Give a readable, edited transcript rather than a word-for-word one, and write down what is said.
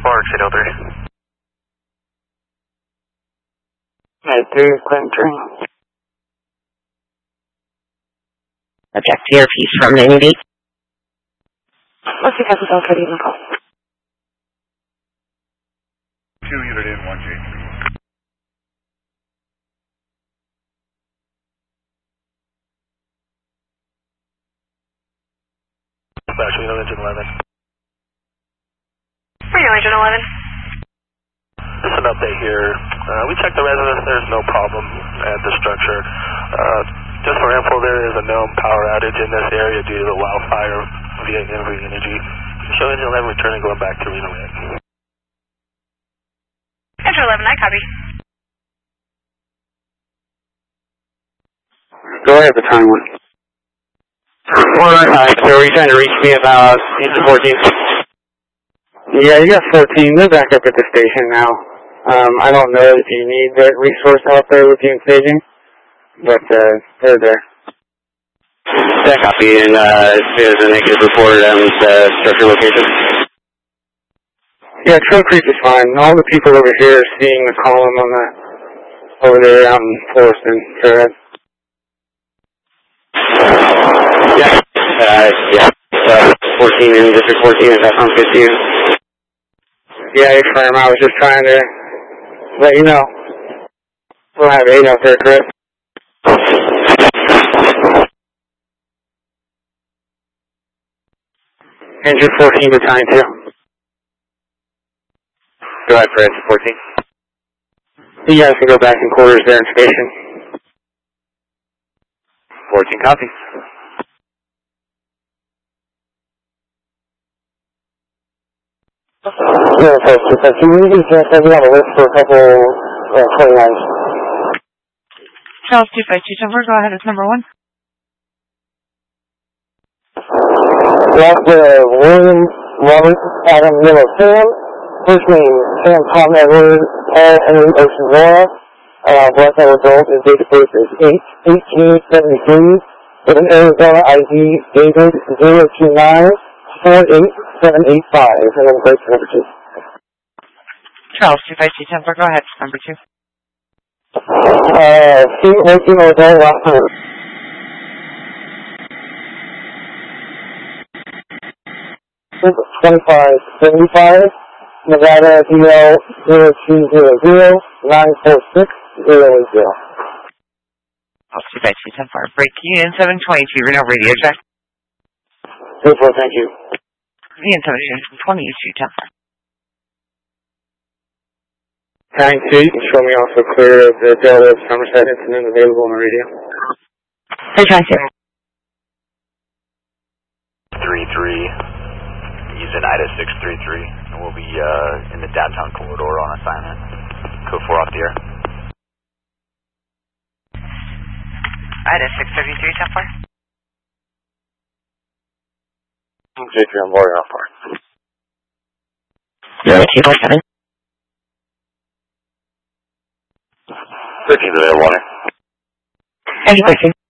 Sparks, 803. Med 3, Clinton 3. Object earpiece from the Navy. What's the guys without ready to call? 2 unit in, 1 J3. Dispatch, Reno Engine 11. Reno Engine 11. Just an update here. We checked the residence. There's no problem at the structure. Just for info, there is a known power outage in this area due to the wildfire via Envy Energy. Show Engine 11 returning, going back to Reno Inn. Engine 11, I copy. Go ahead, Battalion 1. Alright, so are you trying to reach me about Engine 14? Yeah, you got 14. They're back up at the station now. I don't know if you need that resource out there with you in staging, but they're there. Yeah, copy, and there's a negative report on the structure location. Yeah, Trail Creek is fine. All the people over here are seeing the column on the over there out in Forreston. Correct? Yeah. 14 in District 14, if that sounds good to you. Yeah, firm. I was just trying to let you know. We'll have 8 out there, correct? Engine 14 Battalion 2. Go ahead, Fred, 14. You guys can go back in quarters there in station. 14 copies. Yeah, so you need to be on the list for a couple 29s. Charles 252, go ahead, it's number 1. Last William Robert Adam Miller Sam. First name Sam Tom Edward Paul Henry Ocean Laura. Black adult and date of birth is 8/1873. With an Arizona ID dated 029 48785. And then break number 2. Charles 252, go ahead, number 2. Working on the last time. $25.75, Nevada DL 0200 946 080. Charles 252, break Union 722, Reno radio check. Super, thank you. Union 722, 10. Time 2, you can show me also clear of the Delta Somerset incident available on the radio. Hey, try to. 33. Using IDA 633, and we'll be in the downtown corridor on assignment. Code 4 off the air. IDA 633, 10-4. J3 on board, off board. You're on 247. 13's available on air. Any question?